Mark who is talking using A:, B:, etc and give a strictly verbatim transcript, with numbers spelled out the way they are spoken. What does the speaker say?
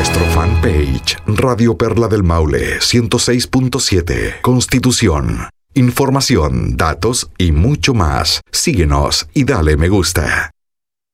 A: nuestro fanpage Radio Perla del Maule ciento seis punto siete. Constitución. Información, datos y mucho más. Síguenos y dale me gusta.